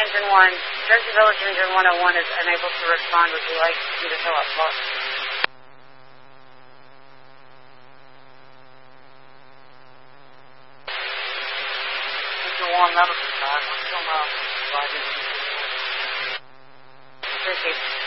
Engine 1. Jersey Village Engine 101 is unable to respond. Would you like me to fill up box? Engine 1, medical side. We're still not providing. Appreciate it.